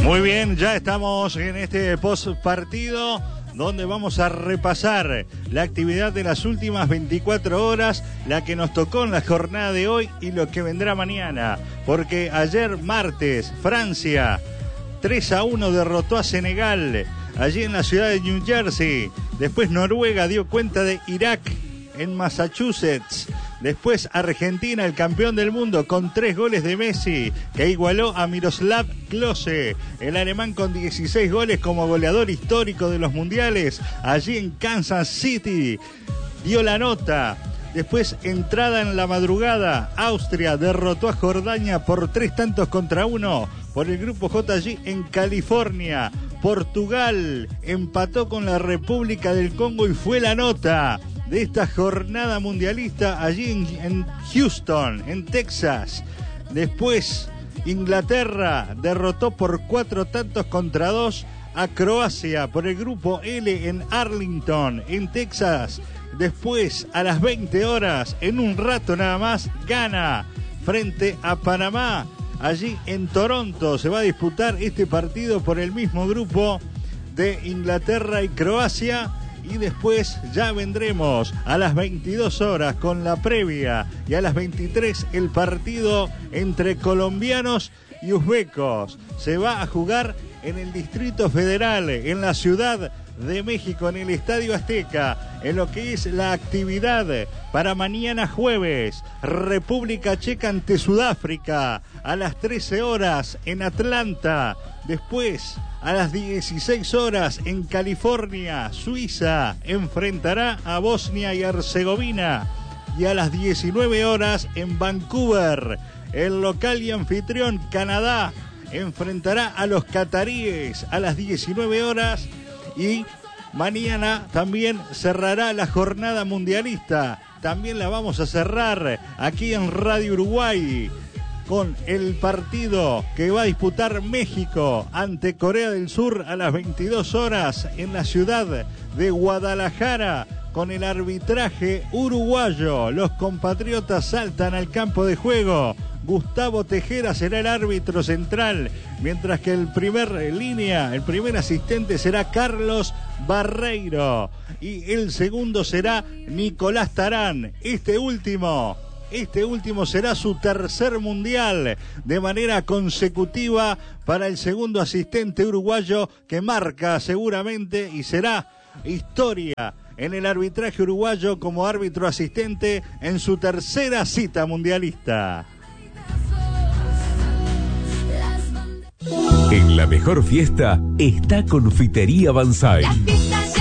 Muy bien, ya estamos en este post partido donde vamos a repasar la actividad de las últimas 24 horas, la que nos tocó en la jornada de hoy y lo que vendrá mañana, porque ayer martes Francia 3-1 derrotó a Senegal allí en la ciudad de New Jersey. Después Noruega dio cuenta de Irak en Massachusetts. Después Argentina, el campeón del mundo, con 3 goles de Messi, que igualó a Miroslav Klose, el alemán con 16 goles como goleador histórico de los mundiales, allí en Kansas City. Dio la nota. Después, entrada en la madrugada, Austria derrotó a Jordania por 3-1 por el grupo J allí en California. Portugal empató con la República del Congo y fue la nota de esta jornada mundialista allí en Houston, en Texas. Después, Inglaterra derrotó por 4-2 a Croacia por el grupo L en Arlington, en Texas. Después, a las 20 horas, en un rato nada más, Ghana frente a Panamá. Allí en Toronto se va a disputar este partido por el mismo grupo de Inglaterra y Croacia. Y después ya vendremos a las 22 horas con la previa y a las 23 el partido entre colombianos y uzbecos. Se va a jugar en el Distrito Federal, en la Ciudad de México, en el Estadio Azteca, en lo que es la actividad para mañana jueves. República Checa ante Sudáfrica a las 13 horas en Atlanta. Después, a las 16 horas en California, Suiza enfrentará a Bosnia y Herzegovina. Y a las 19 horas en Vancouver, el local y anfitrión Canadá enfrentará a los cataríes a las 19 horas. Y mañana también cerrará la jornada mundialista. También la vamos a cerrar aquí en Radio Uruguay con el partido que va a disputar México ante Corea del Sur a las 22 horas en la ciudad de Guadalajara con el arbitraje uruguayo. Los compatriotas saltan al campo de juego. Gustavo Tejera será el árbitro central, mientras que el primer asistente será Carlos Barreiro y el segundo será Nicolás Tarán. Este último será su tercer mundial de manera consecutiva para el segundo asistente uruguayo, que marca seguramente y será historia en el arbitraje uruguayo como árbitro asistente en su tercera cita mundialista. En la mejor fiesta está Confitería Banzai.